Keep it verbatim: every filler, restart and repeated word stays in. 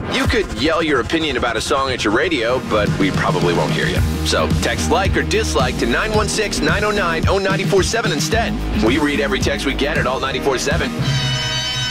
You could yell your opinion about a song at your radio, but we probably won't hear you. So text like or dislike to nine one six, nine oh nine, oh nine four seven instead. We read every text we get at Alt nine four seven.